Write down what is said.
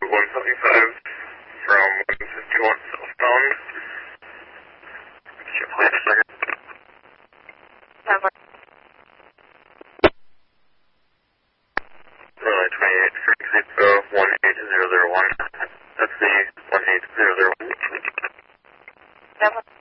175 from 151 southbound. Should play a second. Runway 28, frequency 18001. That's the 18001.